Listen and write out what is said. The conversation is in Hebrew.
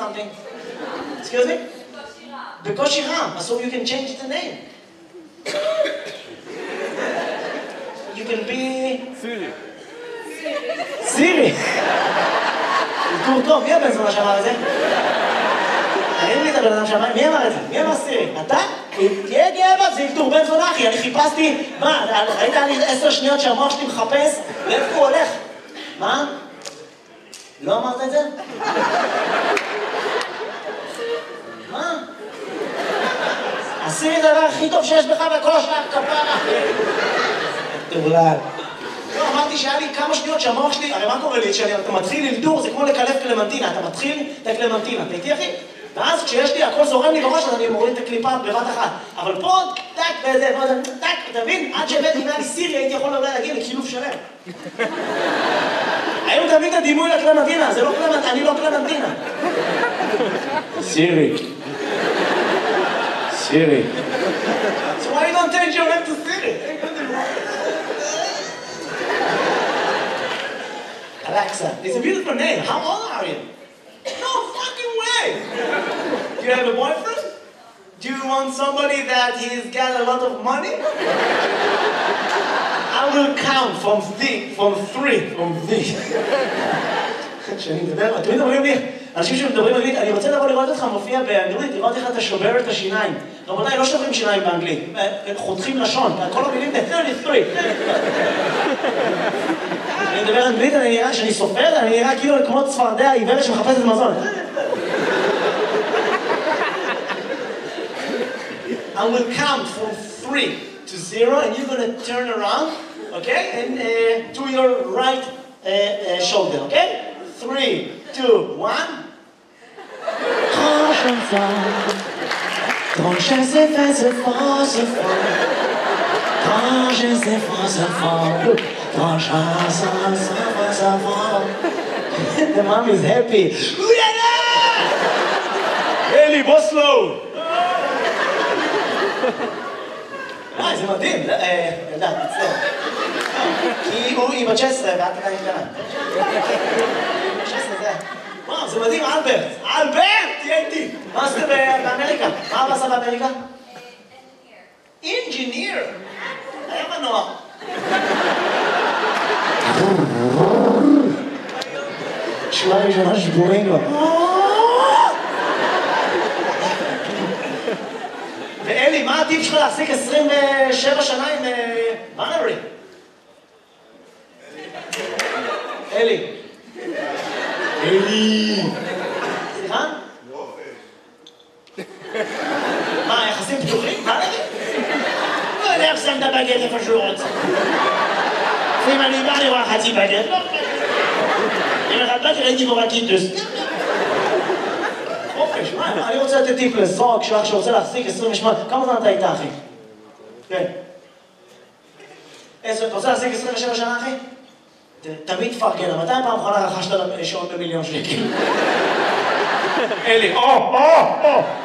something. Excuse me? בקושי רם. So you can change the name. You can be... סירי. טור טוב, מי הבן זונה שאמר את זה? אין לי את הבן אדם שאמר, מי אמר את זה? מי אמר סירי? אתה? תהיה גאה בה, זה טור בן זונה אחי, אני חיפשתי, מה, ראית לי 10 שניות שהמוח שלי מחפש? לאיפה הוא הולך? מה? לא אמרת את זה? מה? הסירי זה הדבר הכי טוב שיש בך וכל השאר כפרה. תאולל. לא, אמרתי שהיה לי כמה שניות שהמוח שלי, הרי מה קורה לי? כשאתה מתחיל ללדור, זה כמו לקלף קלמנטינה, אתה מתחיל את הקלמנטינה, אתה איתי אחי? ואז כשיש לי, הכל זורם לי בראש, אז אני מוריד את הקליפה בבת אחת. אבל פה, טק וזה, טק, אתה מבין? עד שהבאתי אם היה לי סירי, הייתי יכול אולי להגיע לקילוף שלם. היום תמיד את הדימוי לקלמנטינה, זה לא קלמנטינה, אני לא קלמנטינה. סירי. סירי. So why you don't change your name to Siri? Alexa, it's a beautiful name. How old are you? No fucking way! Do you have a boyfriend? Do you want somebody that he's got a lot of money? I will count from three. שאני מדבר, תמיד אומרים לי, אנשים שמדברים אנגלית, אני רוצה לבוא לראות אותך מופיע באנגלית, לראות איך אתה שובר את השיניים. רבותיי, לא שוברים שיניים באנגלית, חותכים לשון, כל המילים זה 33. אני מדבר אנגלית, אני נראה שאני סופר, אני נראה כאילו כמו צפרדע עיוורת שמחפשת מזון. I will count from 3 to 0 and you're gonna turn around, okay? And to your right shoulder, okay? 3, 2, 1. Grand chanson, grand chanson, c'est fort, c'est fort. Grand chanson, c'est fort. Grand chanson, c'est fort. The mom is happy. אלי, בוא סלואו. זה מדהים. ילדה, תצלור. כי היא בת 16 ואת עדיין קטנה. 16 זה. וואו, זה מדהים, אלברט. אלברט! תהיה איתי. מה עשית באמריקה? מה אבא עשה באמריקה? אינג'יניר. היה מנוע. שולה ראשונה שבורים לו. ואלי, מה הטיפ שלך להחזיק 27 שנה עם בנרי? אלי. אלי. סליחה? מה, יחסים פתוחים? בנרי? לא יודע איך שם את הבגט איפה שהוא רוצה. אם אני בא לראות חצי בגט, לא חצי. אם אחד באתי ראיתי בו רקיטוס. חופש, מה? אני רוצה לתת טיפ לזוג שלך שרוצה להחזיק 28. כמה זמן אתה איתה, אחי? כן. אתה רוצה להחזיק 27 שנה, אחי? תמיד תפרגן, מתי פעם אחרונה רכשת שעון ב1,000,000 שקל? אלי, או!